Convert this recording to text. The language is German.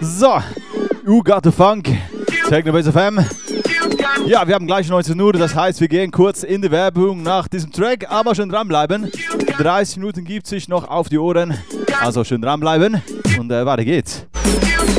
So, You Got the Funk, Technobase FM. Ja, wir haben gleich 19 Uhr, das heißt, wir gehen kurz in die Werbung nach diesem Track, aber schön dranbleiben. 30 Minuten gibt sich noch auf die Ohren, also schön dranbleiben und weiter geht's.